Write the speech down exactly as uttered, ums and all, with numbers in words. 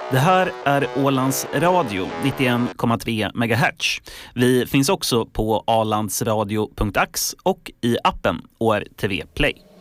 Det här är Ålands Radio nittioen komma tre megahertz. Vi finns också på alandsradio punkt ax och i appen O R T V Play.